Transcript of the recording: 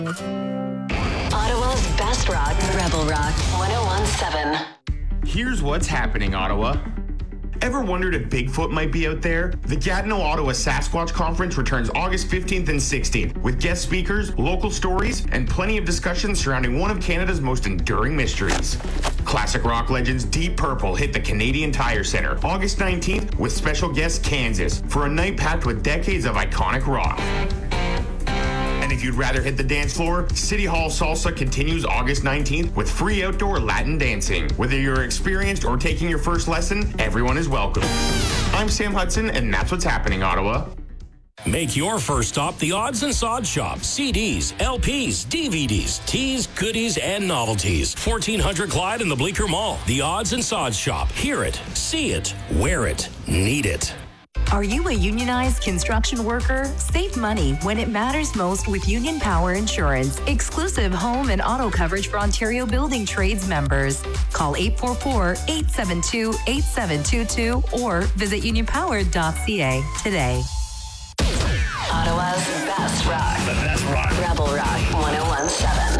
Ottawa's best rock, Rebel Rock 1017. Here's what's happening, Ottawa. Ever wondered if Bigfoot might be out there? The Gatineau Ottawa Sasquatch Conference returns August 15th and 16th with guest speakers, local stories, and plenty of discussion surrounding one of Canada's most enduring mysteries. Classic rock legends Deep Purple hit the Canadian Tire Centre August 19th with special guest Kansas for a night packed with decades of iconic rock. And if you'd rather hit the dance floor, City Hall Salsa continues August 19th with free outdoor Latin dancing. Whether you're experienced or taking your first lesson, everyone is welcome. I'm Sam Hudson, and that's what's happening, Ottawa. Make your first stop the Odds and Sods Shop. CDs, LPs, DVDs, teas, goodies, and novelties. 1400 Clyde in the Bleecker Mall. The Odds and Sods Shop. Hear it, see it, wear it, need it. Are you a unionized construction worker? Save money when it matters most with Union Power Insurance. Exclusive home and auto coverage for Ontario Building Trades members. Call 844-872-8722 or visit unionpower.ca today. Ottawa's best rock. The best rock. Rebel Rock 1017.